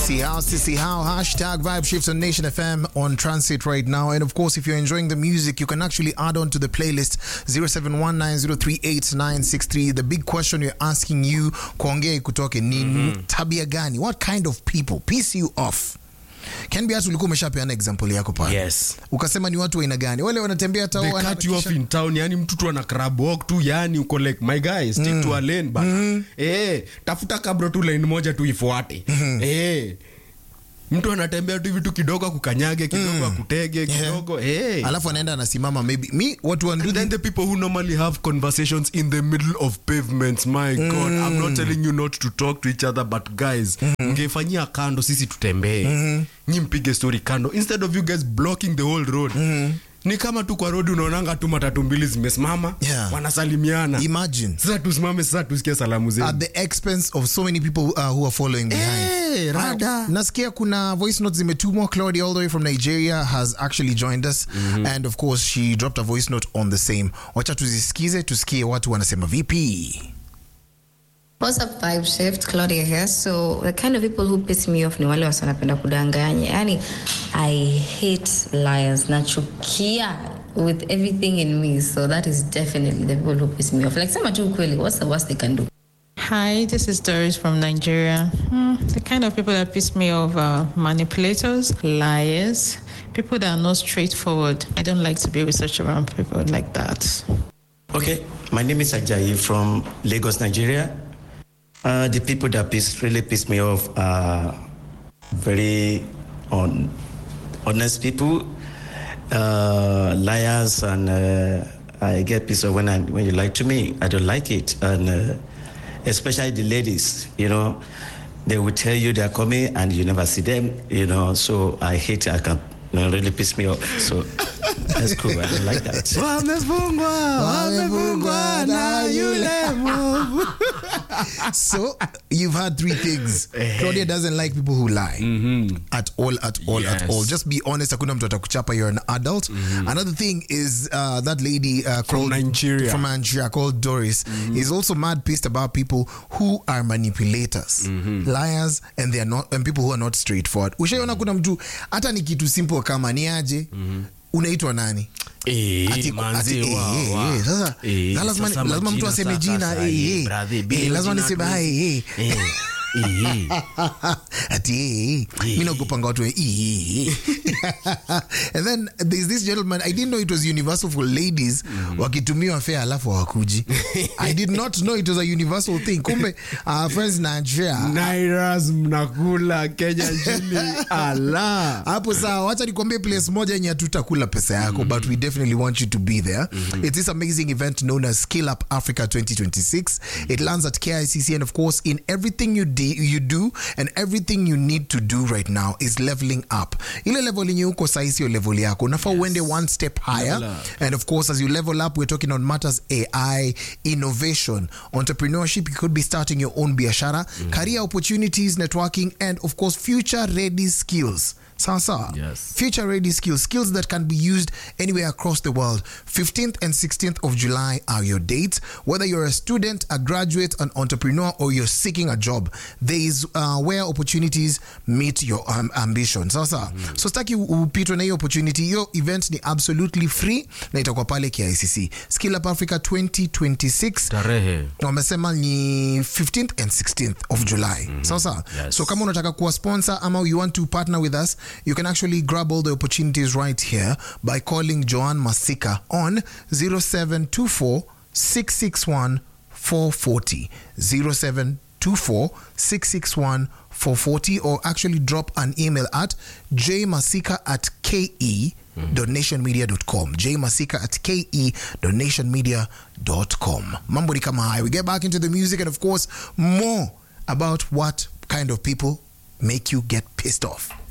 Sissy How, hashtag Vibe Shift on Nation FM on Transit right now. And of course, if you're enjoying the music, you can actually add on to the playlist 0719038963. The big question we're asking you, kuongea kutoke ni tabia gani? What kind of people piss you off? Can be hata ulikuwa umeshapeana example yako pale. Yes. Ukasema ni watu aina gani? Wale wanatembea tao they cut you off in town, yani mtu tu ana crab walk tu, yani uko like my guy stick to a lane bana. Tafuta kabro tu lane moja tu ifuate. Mtu anatembea tu vitu kidogo kukanyage kidogo akutege kidogo alafu anaenda anasimama maybe me what one do then the people who normally have conversations in the middle of pavements, my god, I'm not telling you not to talk to each other, but guys mngefanyia kando sisi tutembee, nyi mpige story kando instead of you guys blocking the whole road. Ni kama tu kwa road unaonanga tu matatu mbili zimesimama wanasalimiana. Imagine sasa tusimame sasa tusikie salamu zetu at the expense of so many people who are following behind. Rada. Nasikia kuna voice notes zimetumwa. Claudia all the way from Nigeria has actually joined us and of course she dropped a voice note on the same. Wacha tuzisikize tusikie watu wanasema vipi. What's up, Vibe Shift? Claudia here. So the kind of people who piss me off ni wale wanapenda kudanganya. Yani, I hate liars. Nachukia with everything in me. So that is definitely the people who piss me off. Like, sema tu ukweli, what's the worst they can do? Hi, this is Doris from Nigeria. The kind of people that piss me off are manipulators, liars, people that are not straightforward. I don't like to be with such around people like that. Okay, my name is Ajayi from Lagos, Nigeria. The people that really piss me off are very honest people, liars, and I get pissed off when you lie to me. I don't like it, and especially the ladies. You know, they will tell you they're coming and you never see them. You know, so I hate it. I can really piss me off. So that's cool. I don't like that. So you've had three things. Claudia doesn't like people who lie at all. Just be honest. Hakuna mtu atakuchapa. You're an adult. Another thing is that lady from Nigeria called Doris is also mad pissed about people who are manipulators, liars, and they are not, and people who are not straightforward. Ushaona kuna mtu hata ni kitu simple kama ni aje unaitwa nani? Sasa lazima mtu aseme jina. Lazima niseme ati mimi nakupanga watu. And then there's this gentleman, I didn't know it was universal for ladies wakitumiwa fare alafu hawakuji. I did not know it was a universal thing. Kumbe friends Nigeria Nairas mnakula Kenya chini ala hapo sawa. Wacha nikwambie place moja yenye hatutakula pesa yako but we definitely want you to be there. It's this amazing event known as Skill Up Africa 2026. It lands at KICC, and of course in everything you do and everything you need to do right now is leveling up. Ile level yenye uko sasa sio level yako. Unafaa uende one step higher. And of course as you level up, we're talking on matters AI, innovation, entrepreneurship. You could be starting your own biashara, career opportunities, networking, and of course future ready skills. Sasa, future ready skills that can be used anywhere across the world. 15th and 16th of July are your dates. Whether you're a student, a graduate, an entrepreneur, or you're seeking a job, there is where opportunities meet your ambition. Sasa, so staki upitwe na hiyo opportunity. Hiyo event ni absolutely free na itakuwa pale KICC. Skill Up Africa 2026. Tarehe Wamesema ni 15th and 16th of July. Sasa, so kama unataka kuwa sponsor ama you want to partner with us, you can actually grab all the opportunities right here by calling Joanne Masika on 0724 661 440 0724 661 440, or actually drop an email at jmasika@ke.nationmedia.com. jmasika@ke.nationmedia.com. Mambo ni kama haya. We get back into the music and of course more about what kind of people make you get pissed off.